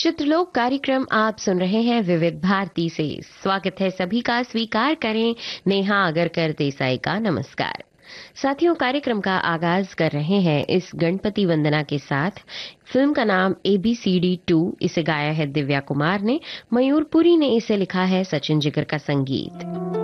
चित्रलोक कार्यक्रम आप सुन रहे हैं विविध भारती से। स्वागत है सभी का, स्वीकार करें नेहा अगरकर देसाई का नमस्कार। साथियों, कार्यक्रम का आगाज कर रहे हैं इस गणपति वंदना के साथ। फिल्म का नाम ABCD 2, इसे गाया है दिव्या कुमार ने, मयूर पुरी ने इसे लिखा है, सचिन जिगर का संगीत।